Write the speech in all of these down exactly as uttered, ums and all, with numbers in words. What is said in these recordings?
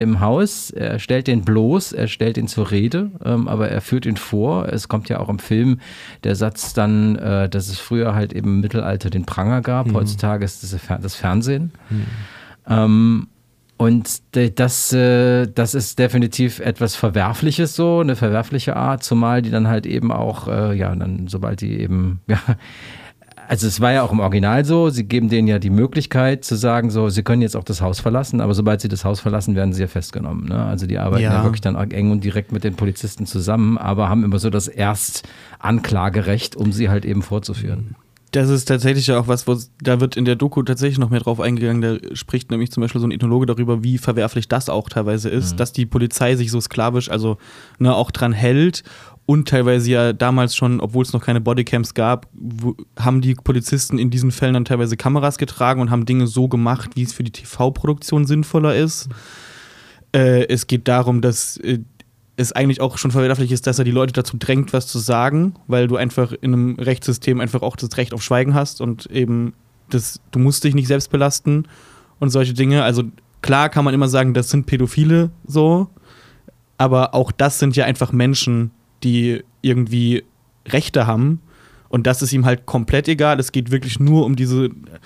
im Haus, er stellt den bloß, er stellt ihn zur Rede, ähm, aber er führt ihn vor. Es kommt ja auch im Film der Satz dann, äh, dass es früher halt eben im Mittelalter den Pranger gab, mhm. heutzutage ist das, das Fernsehen. Mhm. Ähm, und das, das ist definitiv etwas Verwerfliches so, eine verwerfliche Art, zumal die dann halt eben auch, äh, ja, dann sobald die eben, ja, also es war ja auch im Original so, sie geben denen ja die Möglichkeit zu sagen, so, sie können jetzt auch das Haus verlassen, aber sobald sie das Haus verlassen, werden sie ja festgenommen. Ne? Also die arbeiten ja. ja wirklich dann eng und direkt mit den Polizisten zusammen, aber haben immer so das Erstanklagerecht, um sie halt eben vorzuführen. Das ist tatsächlich ja auch was, wo da wird in der Doku tatsächlich noch mehr drauf eingegangen. Da spricht nämlich zum Beispiel so ein Ethnologe darüber, wie verwerflich das auch teilweise ist, mhm. dass die Polizei sich so sklavisch, also ne, auch dran hält. Und teilweise ja damals schon, obwohl es noch keine Bodycams gab, wo, haben die Polizisten in diesen Fällen dann teilweise Kameras getragen und haben Dinge so gemacht, wie es für die T V-Produktion sinnvoller ist. Mhm. Äh, es geht darum, dass äh, es eigentlich auch schon verwerflich ist, dass er die Leute dazu drängt, was zu sagen, weil du einfach in einem Rechtssystem einfach auch das Recht auf Schweigen hast und eben das, du musst dich nicht selbst belasten und solche Dinge. Also klar kann man immer sagen, das sind Pädophile so, aber auch das sind ja einfach Menschen, die irgendwie Rechte haben und das ist ihm halt komplett egal. Es geht wirklich nur um diese,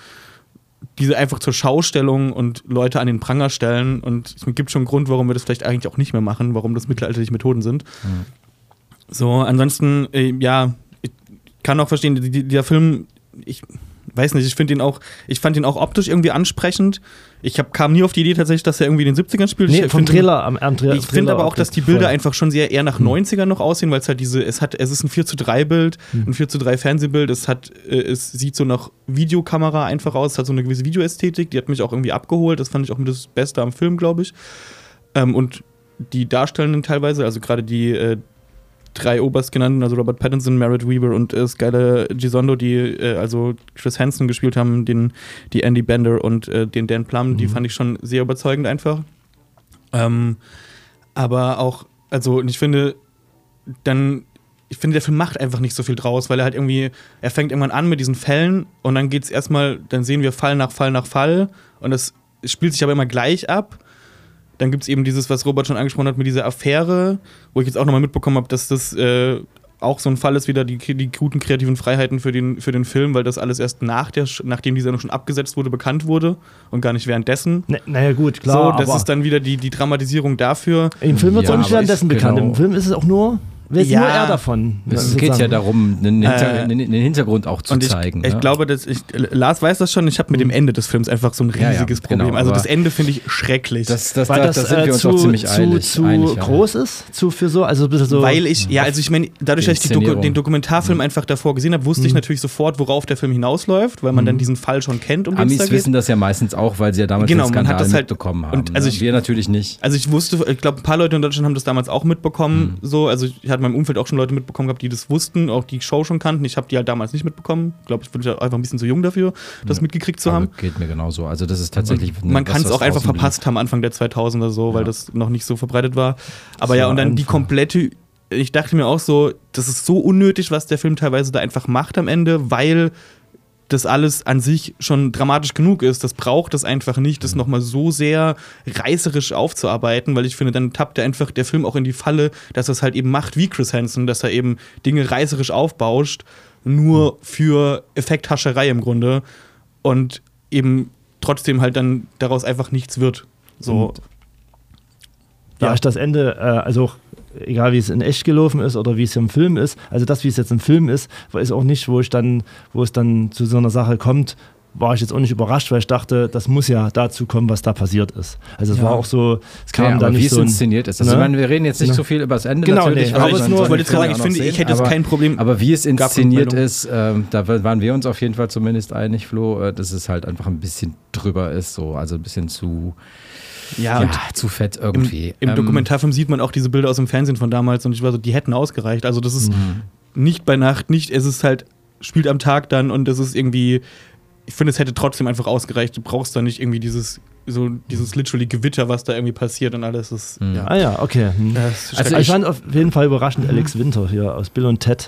diese einfach zur Schaustellung und Leute an den Pranger stellen und es gibt schon einen Grund, warum wir das vielleicht eigentlich auch nicht mehr machen, warum das mittelalterliche Methoden sind. Mhm. So, ansonsten, äh, ja, ich kann auch verstehen, die, dieser Film, ich weiß nicht, ich finde ihn auch, ich fand ihn auch optisch irgendwie ansprechend. Ich hab, kam nie auf die Idee tatsächlich, dass er irgendwie in den siebzigern spielt. Nee, ich vom Trailer am, am Trailer. Ich finde aber auch, dass die Bilder voll. einfach schon sehr eher nach hm. neunzigern noch aussehen, weil es halt diese, es hat, es ist ein vier zu drei Bild, hm. ein vier zu drei Fernsehbild, es hat, es sieht so nach Videokamera einfach aus, es hat so eine gewisse Videoästhetik, die hat mich auch irgendwie abgeholt, das fand ich auch mit das Beste am Film, glaube ich. Ähm, und die Darstellenden teilweise, also gerade die äh, drei oberstgenannten, also Robert Pattinson, Merritt Weaver und äh, Skyler Gisondo, die äh, also Chris Hansen gespielt haben, den, die Andy Bender und äh, den Dan Plum, mhm. die fand ich schon sehr überzeugend einfach. Ähm, aber auch, also ich finde, dann, ich finde, der Film macht einfach nicht so viel draus, weil er halt irgendwie, er fängt irgendwann an mit diesen Fällen und dann geht's erstmal, dann sehen wir Fall nach Fall nach Fall und das spielt sich aber immer gleich ab. Dann gibt es eben dieses, was Robert schon angesprochen hat, mit dieser Affäre, wo ich jetzt auch nochmal mitbekommen habe, dass das äh, auch so ein Fall ist, wieder die, die guten kreativen Freiheiten für den, für den Film, weil das alles erst nach der, nachdem die Sendung schon abgesetzt wurde, bekannt wurde und gar nicht währenddessen. Ne, naja, gut, klar. So, das ist dann wieder die, die Dramatisierung dafür. Im Film wird es ja, auch nicht währenddessen bekannt. Genau. Im Film ist es auch nur. Weiß ja, nur er davon. Es geht ja darum, einen, Hinter- äh, einen Hintergrund auch zu und ich, zeigen. Ich ne? glaube, dass ich, Lars weiß das schon, ich habe mit dem Ende des Films einfach so ein riesiges ja, ja, Problem. genau, also das Ende finde ich schrecklich. Das, das, Weil da, das, da sind äh, wir uns zu, auch ziemlich zu, eilig. zu einig, groß ja. ist, zu für so, also ein bisschen so. Weil ich, ja, also ich meine, dadurch, die dass ich die Doku, den Dokumentarfilm mhm. einfach davor gesehen habe, wusste mhm. ich natürlich sofort, worauf der Film hinausläuft, weil man mhm. dann diesen Fall schon kennt. Um Amis da geht. wissen das ja meistens auch, weil sie ja damals genau, den Skandal man hat das halt, mitbekommen haben. Und also ich, wir natürlich nicht. Also ich wusste, ich glaube, ein paar Leute in Deutschland haben das damals auch mitbekommen. Mhm. So, also ich hatte in meinem Umfeld auch schon Leute mitbekommen gehabt, die das wussten, auch die Show schon kannten. Ich habe die halt damals nicht mitbekommen. Ich glaube, ich bin einfach ein bisschen zu jung dafür, das ja. mitgekriegt zu Aber haben. Geht mir genauso. Also das ist tatsächlich. Und man kann es auch einfach verpasst liegt. haben Anfang der zweitausender so, weil ja. das noch nicht so verbreitet war. Aber das ja, und dann einfach. die komplette. Ich dachte mir auch so, das ist so unnötig, was der Film teilweise da einfach macht am Ende, weil das alles an sich schon dramatisch genug ist. Das braucht es einfach nicht, das nochmal so sehr reißerisch aufzuarbeiten, weil ich finde, dann tappt er einfach der Film auch in die Falle, dass er es halt eben macht wie Chris Hansen, dass er eben Dinge reißerisch aufbauscht, nur für Effekthascherei im Grunde und eben trotzdem halt dann daraus einfach nichts wird. So. Und ja, ich das Ende, äh, also egal wie es in echt gelaufen ist oder wie es im Film ist, also das, wie es jetzt im Film ist, ist auch nicht, wo ich dann, wo es dann zu so einer Sache kommt, war ich jetzt auch nicht überrascht, weil ich dachte, das muss ja dazu kommen, was da passiert ist. Also es ja. war auch so, es kam ja, dann nicht wie so es inszeniert ist. Also ne? ich meine, wir reden jetzt nicht ne? so viel über das Ende genau, natürlich. Nee, aber ich nur, wollte jetzt sagen, ich finde, ich hätte jetzt kein Problem. Aber wie es inszeniert ist, äh, da waren wir uns auf jeden Fall zumindest einig, Flo, äh, dass es halt einfach ein bisschen drüber ist, so, also ein bisschen zu Ja, ja, zu fett irgendwie. Im, im ähm, Dokumentarfilm sieht man auch diese Bilder aus dem Fernsehen von damals und ich war so, die hätten ausgereicht. Also das ist mhm. nicht bei Nacht, nicht, es ist halt, spielt am Tag dann und das ist irgendwie, ich finde, es hätte trotzdem einfach ausgereicht. Du brauchst da nicht irgendwie dieses, so dieses literally Gewitter, was da irgendwie passiert und alles. Das, mhm. ja. Ah ja, okay. Mhm. Das also ich fand auf jeden Fall überraschend, mhm. Alex Winter hier aus Bill und Ted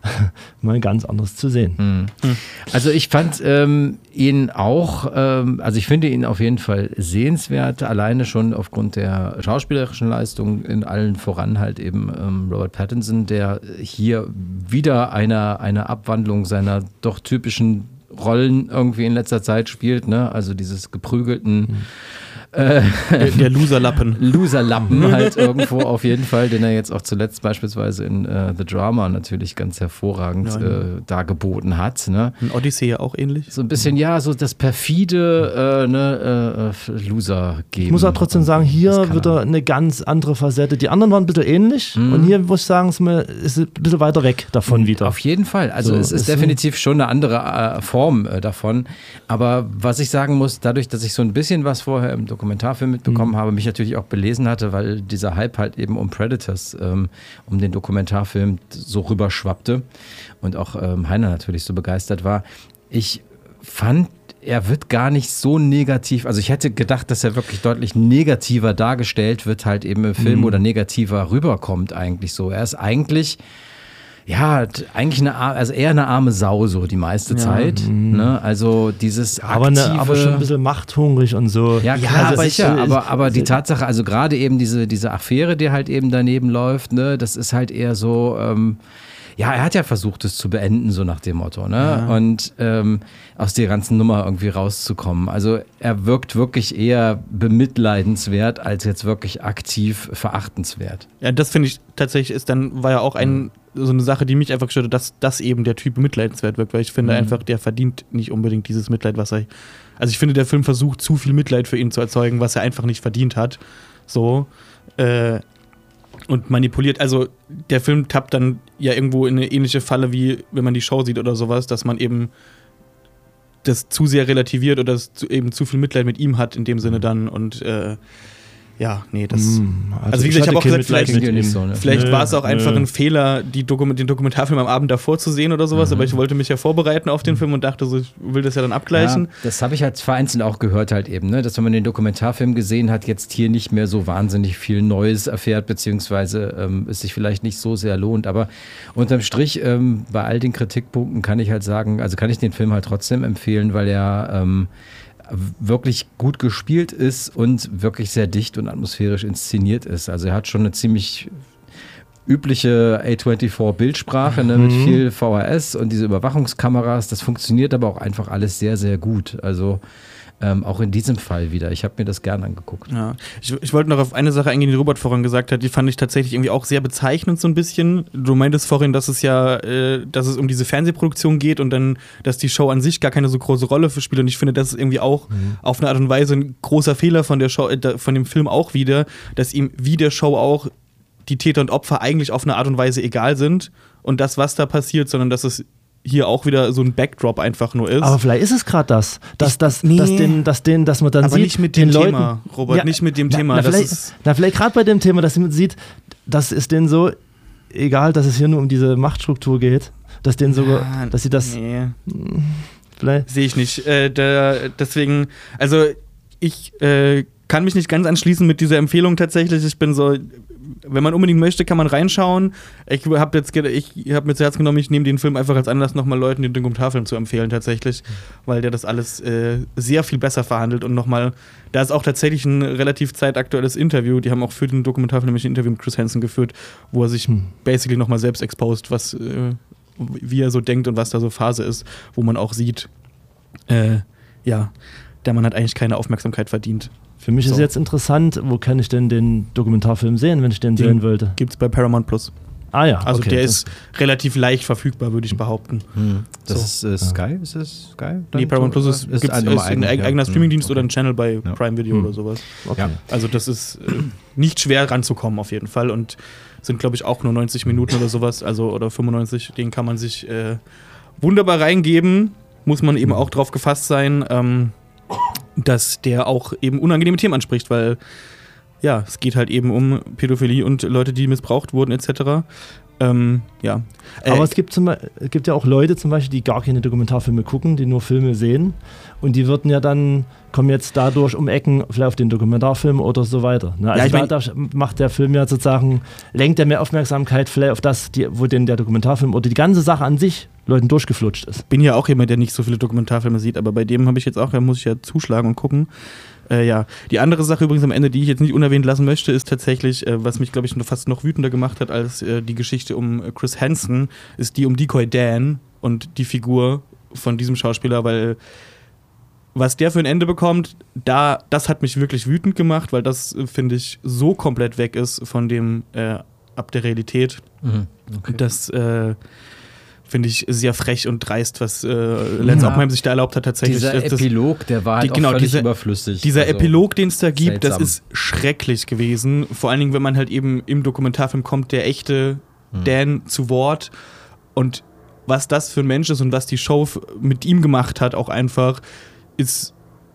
mal ganz anders zu sehen. Mhm. Also ich fand ähm, ihn auch, ähm, also ich finde ihn auf jeden Fall sehenswert, alleine schon aufgrund der schauspielerischen Leistung, in allen voran halt eben ähm, Robert Pattinson, der hier wieder eine, eine Abwandlung seiner doch typischen Rollen irgendwie in letzter Zeit spielt, ne? Also dieses geprügelten Mhm. Der, der Loserlappen. Loserlappen halt irgendwo auf jeden Fall, den er jetzt auch zuletzt beispielsweise in äh, The Drama natürlich ganz hervorragend Ja, ja. äh, dargeboten hat. Ne? In Odyssey ja auch ähnlich. So ein bisschen, ja, so das perfide äh, ne, äh, Loser geben. Ich muss auch trotzdem sagen, Das hier kann wird er. er eine ganz andere Facette. Die anderen waren ein bisschen ähnlich Mhm. und hier muss ich sagen, ist mir- ist ein bisschen weiter weg davon wieder. Auf jeden Fall. Also So, es ist ist definitiv schon eine andere äh, Form äh, davon. Aber was ich sagen muss, dadurch, dass ich so ein bisschen was vorher im Dokumentarfilm mitbekommen habe, mich natürlich auch belesen hatte, weil dieser Hype halt eben um Predators, ähm, um den Dokumentarfilm so rüberschwappte und auch ähm, Heiner natürlich so begeistert war. Ich fand, er wird gar nicht so negativ, also ich hätte gedacht, dass er wirklich deutlich negativer dargestellt wird, halt eben im Film oder negativer rüberkommt eigentlich so. Er ist eigentlich ja, t- eigentlich eine, ar- also eher eine arme Sau so die meiste Zeit. Ne? Also dieses aber, aktive, ne, aber schon ein bisschen machthungrig und so. ja, klar, also aber sicher, ich- aber, aber die ich- Tatsache, also gerade eben diese, diese Affäre, die halt eben daneben läuft, ne, das ist halt eher so, ähm, ja, er hat ja versucht, es zu beenden, so nach dem Motto, ne? Und ähm, aus der ganzen Nummer irgendwie rauszukommen. Also er wirkt wirklich eher bemitleidenswert als jetzt wirklich aktiv verachtenswert. Ja, das finde ich tatsächlich ist dann, war ja auch ein, so eine Sache, die mich einfach gestört hat, dass, dass eben der Typ mitleidenswert wirkt, weil ich finde Mhm. einfach, der verdient nicht unbedingt dieses Mitleid, was er. Also ich finde, der Film versucht, zu viel Mitleid für ihn zu erzeugen, was er einfach nicht verdient hat. So. Äh, und manipuliert. Also der Film tappt dann ja irgendwo in eine ähnliche Falle, wie wenn man die Show sieht oder sowas, dass man eben das zu sehr relativiert oder das zu, eben zu viel Mitleid mit ihm hat in dem Sinne dann und äh, ja, nee, das. Hm, Also wie gesagt, ich habe auch hatte gesagt, kein Mitleid vielleicht- mit nicht ihm. so, ne? Vielleicht Nö, war es auch einfach nö. ein Fehler, die Dokument, den Dokumentarfilm am Abend davor zu sehen oder sowas, aber ich wollte mich ja vorbereiten auf den Film und dachte so, ich will das ja dann abgleichen. Ja, das habe ich halt vereinzelt auch gehört halt eben, ne? Dass wenn man den Dokumentarfilm gesehen hat, jetzt hier nicht mehr so wahnsinnig viel Neues erfährt, beziehungsweise ähm, es sich vielleicht nicht so sehr lohnt. Aber unterm Strich, ähm, bei all den Kritikpunkten kann ich halt sagen, also kann ich den Film halt trotzdem empfehlen, weil er ähm, wirklich gut gespielt ist und wirklich sehr dicht und atmosphärisch inszeniert ist. Also er hat schon eine ziemlich übliche A vierundzwanzig Bildsprache, ne, mit viel V H S und diese Überwachungskameras. Das funktioniert aber auch einfach alles sehr, sehr gut. Also ähm, auch in diesem Fall wieder. Ich habe mir das gern angeguckt. Ja. Ich, ich wollte noch auf eine Sache eingehen, die Robert vorhin gesagt hat, die fand ich tatsächlich irgendwie auch sehr bezeichnend so ein bisschen. Du meintest vorhin, dass es ja, äh, dass es um diese Fernsehproduktion geht und dann, dass die Show an sich gar keine so große Rolle spielt und ich finde, das ist irgendwie auch mhm. auf eine Art und Weise ein großer Fehler von der Show, äh, von dem Film auch wieder, dass ihm wie der Show auch die Täter und Opfer eigentlich auf eine Art und Weise egal sind und das, was da passiert, sondern dass es hier auch wieder so ein Backdrop einfach nur ist. Aber vielleicht ist es gerade das, dass, Ich- dass, nee. dass, den, dass, den, dass man dann Aber sieht, nicht mit dem den Thema, Leuten, Robert, nicht mit dem Thema. Na, Das vielleicht, ist- na, vielleicht gerade bei dem Thema, dass man sieht, das ist denen so egal, dass es hier nur um diese Machtstruktur geht, dass denen sogar, Ja, dass sie das Nee. vielleicht. Sehe ich nicht. Äh, der, deswegen, also ich äh, kann mich nicht ganz anschließen mit dieser Empfehlung tatsächlich. Ich bin so, wenn man unbedingt möchte, kann man reinschauen. Ich habe jetzt, ge- ich habe mir zu Herzen genommen, ich nehme den Film einfach als Anlass, nochmal Leuten den Dokumentarfilm zu empfehlen tatsächlich, weil der das alles äh, sehr viel besser verhandelt und nochmal, da ist auch tatsächlich ein relativ zeitaktuelles Interview, die haben auch für den Dokumentarfilm nämlich ein Interview mit Chris Hansen geführt, wo er sich Hm. basically nochmal selbst exposed, was, äh, wie er so denkt und was da so Phase ist, wo man auch sieht, äh, ja, der Mann hat eigentlich keine Aufmerksamkeit verdient. Für mich So. ist jetzt interessant, wo kann ich denn den Dokumentarfilm sehen, wenn ich den, Den sehen wollte? Gibt's bei Paramount Plus. Ah ja, Also okay, der das- ist relativ leicht verfügbar, würde ich behaupten. Das So. ist äh, Sky? Ist das Sky? Nee, Dann? Paramount Plus ist, ist gibt's, ein, ist ein, eigen, eigener ja. Streamingdienst Hm, oder ein okay. Channel bei Ja. Prime Video Hm. oder sowas. Okay. Ja. Also das ist äh, nicht schwer ranzukommen auf jeden Fall und sind, glaube ich, auch nur neunzig Minuten oder sowas, also oder fünfundneunzig, den kann man sich äh, wunderbar reingeben. Muss man eben auch drauf gefasst sein, ähm, dass der auch eben unangenehme Themen anspricht, weil ja, es geht halt eben um Pädophilie und Leute, die missbraucht wurden et cetera. Ähm, ja. Äh, Aber es gibt, zum, es gibt ja auch Leute zum Beispiel, die gar keine Dokumentarfilme gucken, die nur Filme sehen. Und die würden ja dann, kommen jetzt dadurch um Ecken vielleicht auf den Dokumentarfilm oder so weiter. Ne? Also ja, ich mein, da, da macht der Film ja sozusagen, lenkt er mehr Aufmerksamkeit vielleicht auf das, die, wo denn der Dokumentarfilm oder die ganze Sache an sich Leuten durchgeflutscht ist. Ich bin ja auch jemand, der nicht so viele Dokumentarfilme sieht, aber bei dem habe ich jetzt auch, da muss ich ja zuschlagen und gucken. Äh, ja, die andere Sache übrigens am Ende, die ich jetzt nicht unerwähnt lassen möchte, ist tatsächlich, äh, was mich, glaube ich, fast noch wütender gemacht hat als äh, die Geschichte um äh, Chris Hansen, ist die um Decoy Dan und die Figur von diesem Schauspieler, weil was der für ein Ende bekommt, da, das hat mich wirklich wütend gemacht, weil das, äh, finde ich, so komplett weg ist von dem äh, ab der Realität. Mhm, okay. Das äh, finde ich sehr frech und dreist, was äh, Lenz ja. Oppenheim sich da erlaubt hat tatsächlich. Dieser das, Epilog, der war halt die, genau, auch völlig diese, überflüssig. Dieser also Epilog, den es da gibt, seltsam. Das ist schrecklich gewesen. Vor allen Dingen, wenn man halt eben im Dokumentarfilm kommt, der echte hm. Dan zu Wort und was das für ein Mensch ist und was die Show mit ihm gemacht hat, auch einfach, ist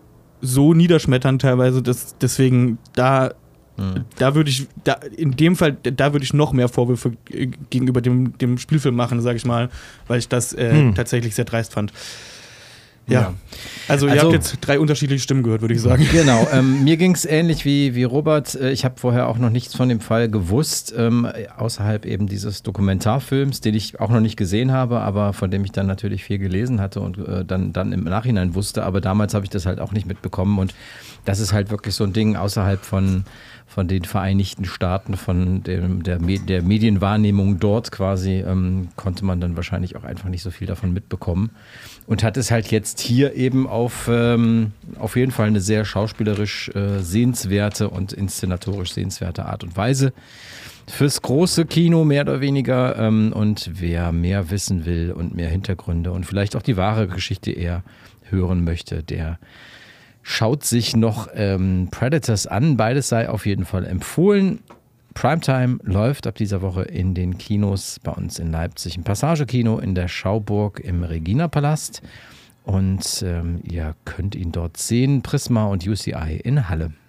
so niederschmetternd teilweise, dass deswegen da Mhm. Da würde ich, da, in dem Fall, da würde ich noch mehr Vorwürfe gegenüber dem, dem Spielfilm machen, sage ich mal, weil ich das äh, mhm. tatsächlich sehr dreist fand. Ja. ja. Also, ihr also, habt jetzt drei unterschiedliche Stimmen gehört, würde ich sagen. Genau. Ähm, mir ging es ähnlich wie, wie Robert. Ich habe vorher auch noch nichts von dem Fall gewusst, ähm, außerhalb eben dieses Dokumentarfilms, den ich auch noch nicht gesehen habe, aber von dem ich dann natürlich viel gelesen hatte und äh, dann, dann im Nachhinein wusste. Aber damals habe ich das halt auch nicht mitbekommen. Und das ist halt wirklich so ein Ding außerhalb von von den Vereinigten Staaten, von dem, der, der Medienwahrnehmung dort quasi, ähm, konnte man dann wahrscheinlich auch einfach nicht so viel davon mitbekommen. Und hat es halt jetzt hier eben auf, ähm, auf jeden Fall eine sehr schauspielerisch äh, sehenswerte und inszenatorisch sehenswerte Art und Weise fürs große Kino mehr oder weniger. Ähm, und wer mehr wissen will und mehr Hintergründe und vielleicht auch die wahre Geschichte eher hören möchte, der schaut sich noch ähm, Predators an. Beides sei auf jeden Fall empfohlen. Primetime läuft ab dieser Woche in den Kinos bei uns in Leipzig im Passagekino in der Schauburg im Regina-Palast. Und ähm, ihr könnt ihn dort sehen. Prisma und U C I in Halle.